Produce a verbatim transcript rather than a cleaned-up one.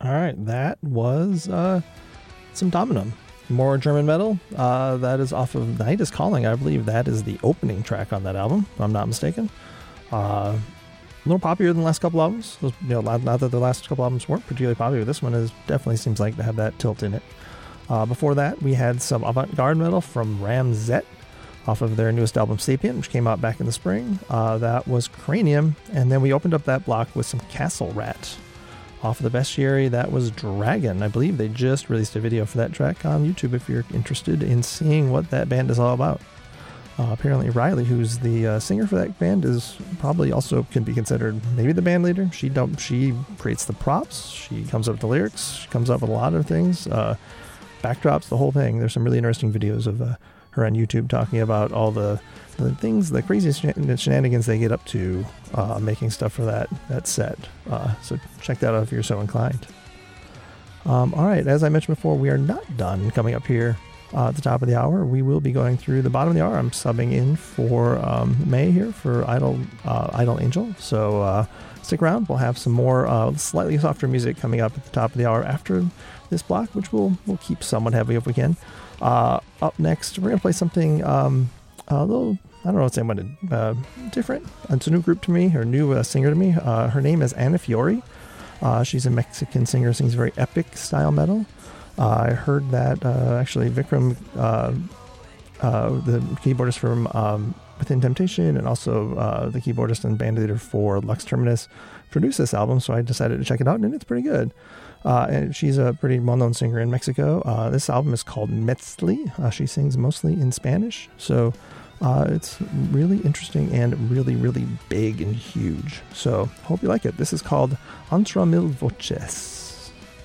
All right, that was uh, some Dominum. More German metal. Uh, that is off of Night is Calling. I believe that is the opening track on that album, if I'm not mistaken. Uh, a little poppier than the last couple albums. You know, not that the last couple albums weren't particularly popular. This one is definitely seems like to have that tilt in it. Uh, before that, we had some avant-garde metal from Ramzet off of their newest album, Sapient, which came out back in the spring. Uh, that was Cranium. And then we opened up that block with some Castle Rat. Off of the Bestiary, that was Dragon. I believe they just released a video for that track on YouTube if you're interested in seeing what that band is all about. Uh, apparently Riley, who's the uh, singer for that band, is probably also can be considered maybe the band leader. She don't, she creates the props, she comes up with the lyrics, she comes up with a lot of things, uh, backdrops, the whole thing. There's some really interesting videos of uh, her on YouTube talking about all the, the things, the crazy shenanigans they get up to uh, making stuff for that, that set. Uh, so check that out if you're so inclined. Um, all right, as I mentioned before, we are not done coming up here uh, at the top of the hour. We will be going through the bottom of the hour. I'm subbing in for um, May here for Idle, uh, Idle Angel. So uh, stick around. We'll have some more uh, slightly softer music coming up at the top of the hour after this block, which we'll, we'll keep somewhat heavy if we can. Uh, up next, we're going to play something um, a little, I don't know what to say, but uh, different. It's a new group to me, or new uh, singer to me. Uh, her name is Ana Fiore. Uh, she's a Mexican singer, sings very epic style metal. Uh, I heard that uh, actually Vikram, uh, uh, the keyboardist from um, Within Temptation, and also uh, the keyboardist and band leader for Lux Terminus, produced this album, so I decided to check it out, and it's pretty good. Uh, and she's a pretty well-known singer in Mexico. Uh, this album is called Metzli. Uh, she sings mostly in Spanish, so uh, it's really interesting and really, really big and huge. So hope you like it. This is called Entre Mil Voces.